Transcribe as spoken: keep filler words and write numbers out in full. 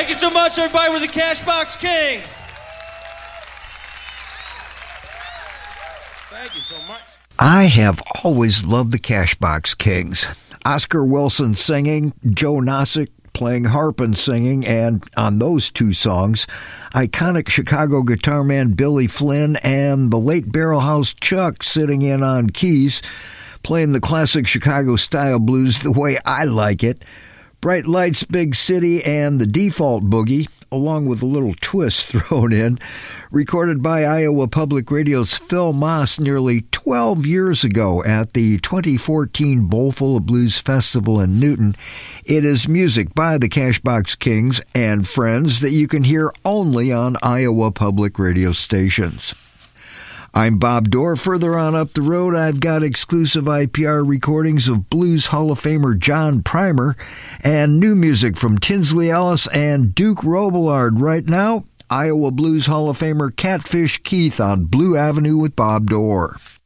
Thank you so much, everybody. We're the Cashbox Kings. Thank you so much. I have always loved the Cashbox Kings. Oscar Wilson singing, Joe Nosek playing harp and singing, and on those two songs, iconic Chicago guitar man Billy Flynn and the late Barrelhouse Chuck sitting in on keys, playing the classic Chicago-style blues the way I like it. Bright Lights, Big City, and the Default Boogie, along with a little twist thrown in, recorded by Iowa Public Radio's Phil Moss nearly twelve years ago at the twenty fourteen Bowlful of Blues Festival in Newton. It is music by the Cashbox Kings and friends that you can hear only on Iowa Public Radio stations. I'm Bob Dorr. Further on up the road, I've got exclusive I P R recordings of Blues Hall of Famer John Primer and new music from Tinsley Ellis and Duke Robillard. Right now, Iowa Blues Hall of Famer Catfish Keith on Blue Avenue with Bob Dorr.